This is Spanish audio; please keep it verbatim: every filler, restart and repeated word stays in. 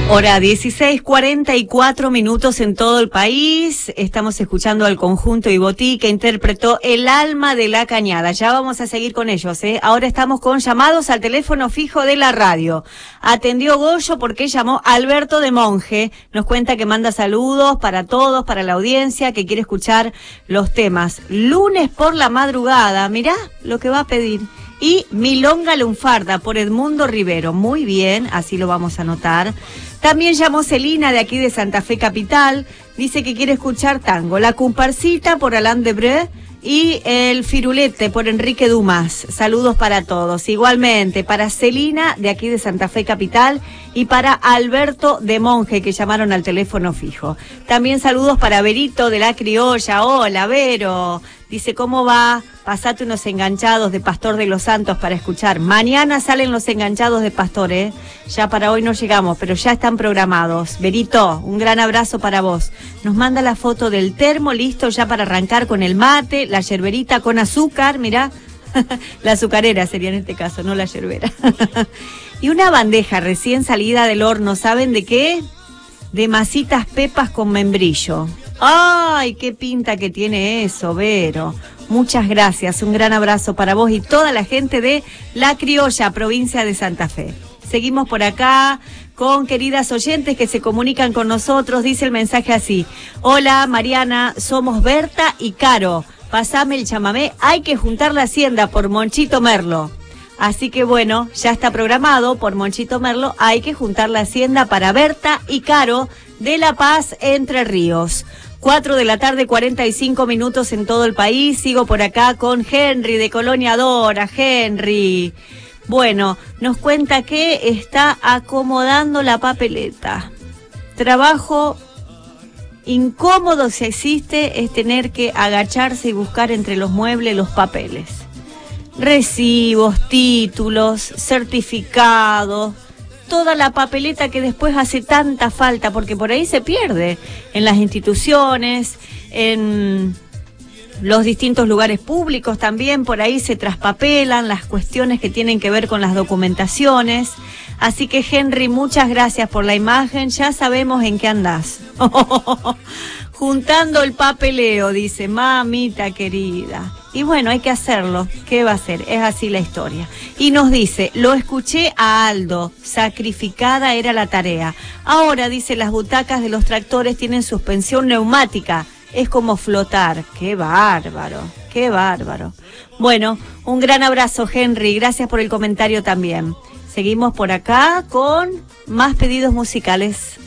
Hora dieciséis, cuarenta y cuatro minutos en todo el país. Estamos escuchando al conjunto Ibotí, que interpretó El alma de la cañada. Ya vamos a seguir con ellos, ¿eh? Ahora estamos con llamados al teléfono fijo de la radio. Atendió Goyo porque llamó Alberto de Monje. Nos cuenta que manda saludos para todos, para la audiencia, que quiere escuchar los temas. Lunes por la madrugada, mirá lo que va a pedir. Y Milonga Lunfarda por Edmundo Rivero. Muy bien, así lo vamos a anotar. También llamó Celina de aquí de Santa Fe Capital. Dice que quiere escuchar tango. La Comparsita por Alain Debré y el Firulete por Enrique Dumas. Saludos para todos. Igualmente para Celina de aquí de Santa Fe Capital y para Alberto de Monje, que llamaron al teléfono fijo. También saludos para Verito de La Criolla. Hola, Vero. Dice, ¿cómo va? Pasate unos enganchados de Pastor de los Santos para escuchar. Mañana salen los enganchados de Pastor, ¿eh? Ya para hoy no llegamos, pero ya están programados. Verito, un gran abrazo para vos. Nos manda la foto del termo, listo ya para arrancar con el mate, la yerberita con azúcar, mirá. La azucarera sería en este caso, no la yerbera. Y una bandeja recién salida del horno, ¿saben de qué? De masitas pepas con membrillo. ¡Ay, qué pinta que tiene eso, Vero! Muchas gracias, un gran abrazo para vos y toda la gente de La Criolla, provincia de Santa Fe. Seguimos por acá con queridas oyentes que se comunican con nosotros. Dice el mensaje así: hola Mariana, somos Berta y Caro. Pasame el chamamé, hay que juntar la hacienda por Monchito Merlo. Así que bueno, ya está programado por Monchito Merlo, hay que juntar la hacienda para Berta y Caro de La Paz, Entre Ríos. Cuatro de la tarde, cuarenta y cinco minutos en todo el país. Sigo por acá con Henry de Colonia Dora. Henry, bueno, nos cuenta que está acomodando la papeleta. Trabajo incómodo si existe es tener que agacharse y buscar entre los muebles los papeles. Recibos, títulos, certificados, toda la papeleta que después hace tanta falta, porque por ahí se pierde en las instituciones, en los distintos lugares públicos también, por ahí se traspapelan las cuestiones que tienen que ver con las documentaciones. Así que Henry, muchas gracias por la imagen, ya sabemos en qué andás. Juntando el papeleo, dice, mamita querida. Y bueno, hay que hacerlo. ¿Qué va a hacer? Es así la historia. Y nos dice, lo escuché a Aldo, sacrificada era la tarea. Ahora, dice, las butacas de los tractores tienen suspensión neumática. Es como flotar. ¡Qué bárbaro! ¡Qué bárbaro! Bueno, un gran abrazo, Henry. Gracias por el comentario también. Seguimos por acá con más pedidos musicales.